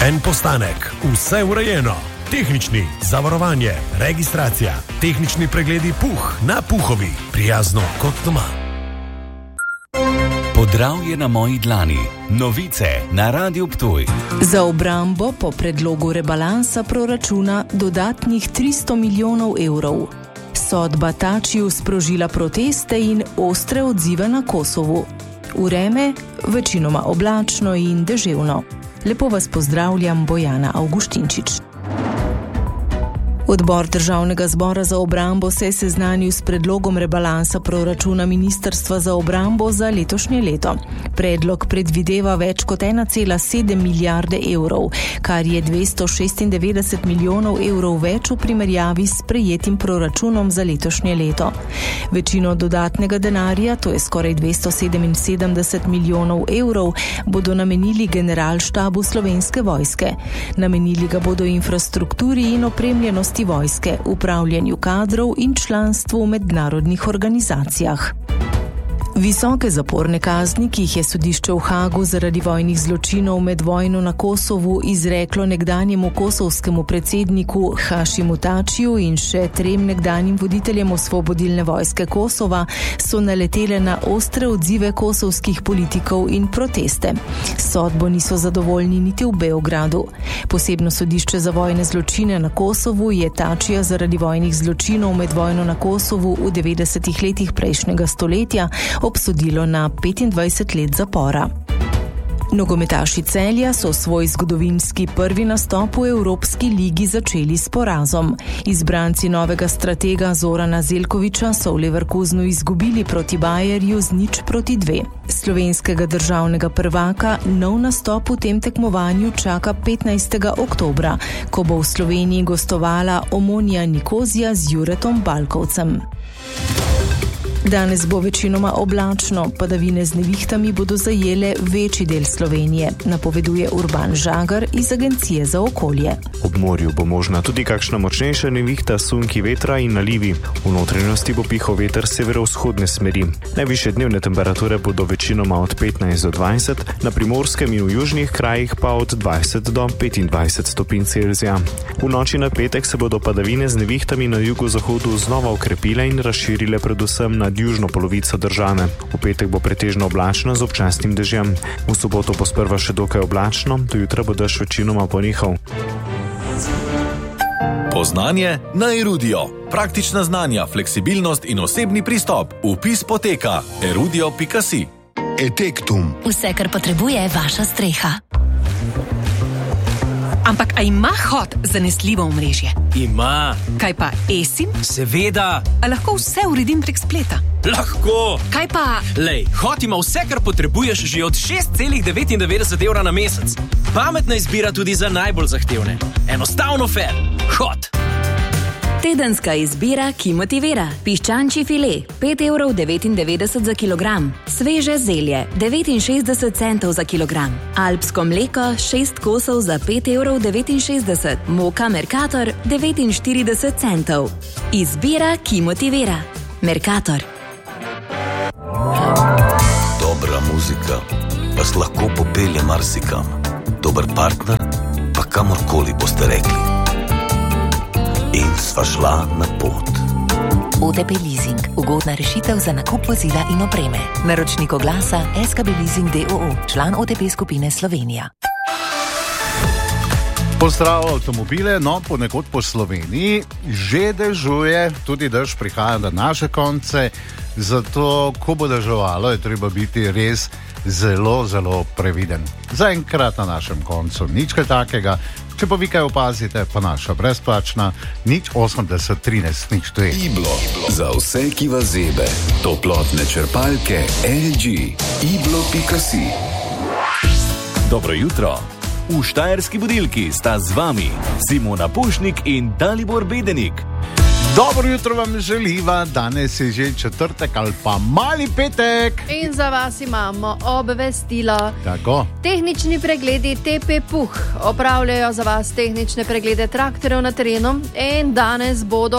En postanek, vse urejeno. Tehnični, zavarovanje, registracija, tehnični pregledi Puh na Puhovi. Prijazno kot doma. Podravje na moji dlani. Novice na Radiu Ptuj. Za obrambo po predlogu rebalansa proračuna dodatnih 300 milijonov evrov. Sodba Tačiju sprožila proteste in ostre odzive na Kosovu. Vreme večinoma oblačno in deževno. Lepo vas pozdravljam, Bojana Avguštinčič. Odbor Državnega zbora za obrambo se je seznanil s predlogom rebalansa proračuna Ministrstva za obrambo za letošnje leto. Predlog predvideva več kot 1,7 milijarde evrov, kar je 296 milijonov evrov več v primerjavi s sprejetim proračunom za letošnje leto. Večino dodatnega denarja, to je skoraj 277 milijonov evrov, bodo namenili Generalštabu Slovenske vojske. Namenili ga bodo infrastrukturi in opremljenosti vojske, upravljanju kadrov in članstvu v mednarodnih organizacijah. Visoke zaporne kazni, ki jih je sodišče v Hagu zaradi vojnih zločinov med vojno na Kosovu izreklo nekdanjemu kosovskemu predsedniku Hašimu Tačiju in še 3 nekdanjim voditeljem Osvobodilne vojske Kosova, so naletele na ostre odzive kosovskih politikov in proteste. Sodbo niso zadovoljni niti v Beogradu. Posebno sodišče za vojne zločine na Kosovu je Tačija zaradi vojnih zločinov med vojno na Kosovu v 90. letih prejšnjega stoletja obsodilo na 25 let zapora. Nogometaši Celja so svoj zgodovinski prvi nastop v Evropski ligi začeli s porazom. Izbranci novega stratega Zorana Zeljkovića so v Leverkusenu izgubili proti Bayerju z 0-2. Slovenskega državnega prvaka nov nastop v tem tekmovanju čaka 15. oktobra, ko bo v Sloveniji gostovala Omonia Nikozija z Juretom Balkovcem. Danes bo večinoma oblačno, padavine z nevihtami bodo zajele večji del Slovenije, napoveduje Urban Žagar iz Agencije za okolje. Ob morju bo možna tudi kakšna močnejša nevihta, sunki vetra in nalivi. V notranjosti bo pihal veter severovzhodne smeri. Najvišje dnevne temperature bodo večinoma od 15 do 20, na Primorskem in v južnih krajih pa od 20 do 25 stopinj Celzija. V noči na petek se bodo padavine z nevihtami na jugozahodu znova okrepile in razširile predvsem na južno polovico države. V petek bo pretežno oblačno z občasnim dežjem. V soboto bo sprva še dokaj oblačno, do jutra bo dež večinoma ponehal. Poznanje na Erudio. Praktična znanja, fleksibilnost in osebni pristop. Vpis poteka erudio.si. Etektum. Vse, kar potrebuje vaša streha. Ampak a ima Hot zanesljivo omrežje? Ima. Kaj pa eSIM? Seveda. A lahko vse uredim prek spleta? Lahko. Kaj pa? Lej, Hot ima vse, kar potrebuješ že od 6,99 evra na mesec. Pametna izbira tudi za najbolj zahtevne. Enostavno fair. Hot. Tedenska izbira, ki motivira. Piščančji file 5,99 € za kilogram. Sveže zelje 69 centov za kilogram. Alpsko mleko 6 kosov za 5,69 €. Moka Mercator 49 centov. Izbira, ki motivira. Mercator. Dobra muzika vas lahko popelje marsikam. Dober partner pa kamorkoli boste rekli. In sva šla na pot. OTP Leasing. Ugodna rešitev za nakup vozila in opreme. Naročnik oglasa SKB Leasing d.o.o. Član OTP skupine Slovenija. Pozdrav avtomobile, no ponekod po Sloveniji že dežuje, tudi dež prihaja na naše konce, zato ko bo deževalo, je treba biti res zelo, zelo previden. Zaenkrat na našem koncu nič kaj takega. Če pa vi kaj opazite, pa naša brezplačna 080 13 02. Iblo. Za vse, ki vas zebe. Toplotne črpalke LG. Iblo.si. Dobro jutro. V Štajerski budilki sta z vami Simona Pušnik in Dalibor Bedenik. Dobro jutro vam želiva, danes je že četrtek ali pa mali petek. In za vas imamo obvestilo. Tako. Tehnični pregledi TP Puh opravljajo za vas tehnične preglede traktorjev na terenu in danes bodo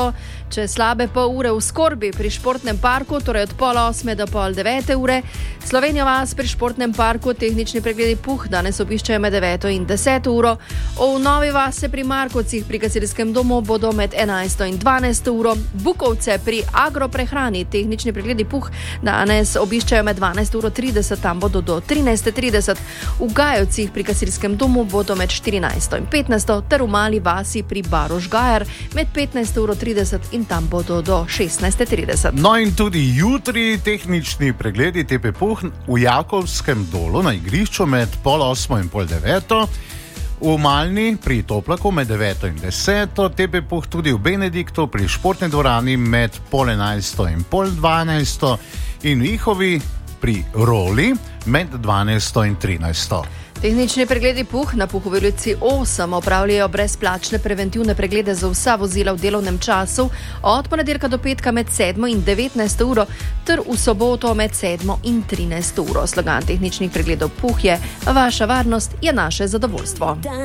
Čez slabe pol ure v Skorbi pri športnem parku, torej od 7:30 do 8:30. Slovenijo vas pri športnem parku tehnični pregledi PUH danes obiščajo med 9 in 10 uro. V Novi Vasi pri Markovcih pri gasilskem domu bodo med 11 in 12 uro. Bukovce pri agroprehrani tehnični pregledi PUH danes obiščajo med 12:30, tam bodo do 13:30. V Gajevcih pri gasilskem domu bodo med 14 in 15 ter v Mali Vasi pri Baroš Gajar med 15:30 in tam bodo do 16:30. No in tudi jutri tehnični pregledi TP PUH v Jakovskem dolu na igrišču med 8:30 in 9:30. V Malni pri Toplaku med 9 in 10, TP PUH tudi v Benediktu pri športni dvorani med 11:30 in 12:30 in v Ihovi pri Roli med 12 in 13. Tehnični pregledi PUH na PUH-ovi ulici 8 opravljajo brezplačne preventivne preglede za vsa vozila v delovnem času od ponedeljka do petka med 7 in 19 uro ter v soboto med 7 in 13 uro. Slogan tehničnih pregledov PUH je: vaša varnost je naše zadovoljstvo.